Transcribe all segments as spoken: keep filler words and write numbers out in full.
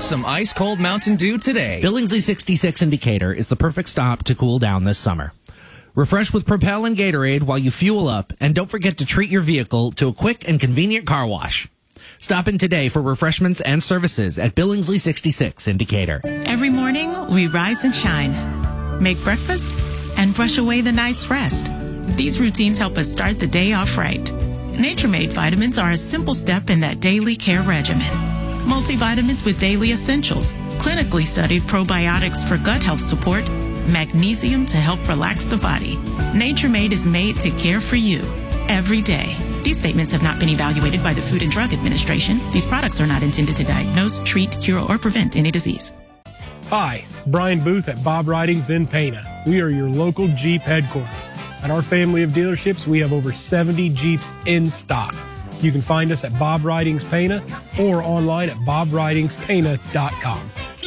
some ice-cold Mountain Dew today. Billingsley sixty-six in Decatur is the perfect stop to cool down this summer. Refresh with Propel and Gatorade while you fuel up, and don't forget to treat your vehicle to a quick and convenient car wash. Stop in today for refreshments and services at Billingsley sixty-six in Decatur. Every morning, we rise and shine, make breakfast, and brush away the night's rest. These routines help us start the day off right. Nature Made vitamins are a simple step in that daily care regimen. Multivitamins with daily essentials, clinically studied probiotics for gut health support, magnesium to help relax the body. Nature Made is made to care for you every day. These statements have not been evaluated by the Food and Drug Administration. These products are not intended to diagnose, treat, cure, or prevent any disease. Hi, Brian Booth at Bob Ridings in Pana. We are your local Jeep headquarters. At our family of dealerships, we have over seventy Jeeps in stock. You can find us at Bob Ridings Pana or online at bob ridings pana dot com.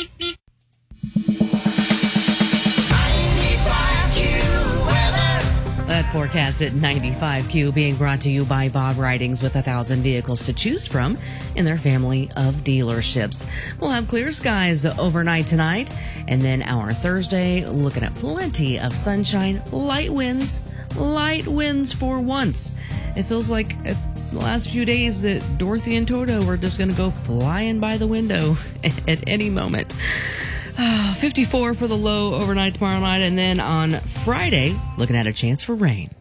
That forecast at ninety-five Q being brought to you by Bob Ridings with a thousand vehicles to choose from in their family of dealerships. We'll have clear skies overnight tonight, and then our Thursday looking at plenty of sunshine, light winds, light winds for once. It feels like uh, the last few days that Dorothy and Toto were just going to go flying by the window at any moment. fifty-four for the low overnight tomorrow night, and then on Friday, looking at a chance for rain.